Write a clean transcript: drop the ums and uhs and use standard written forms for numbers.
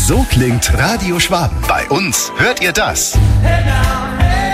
So klingt Radio Schwaben. Bei uns hört ihr das. Hey now, hey.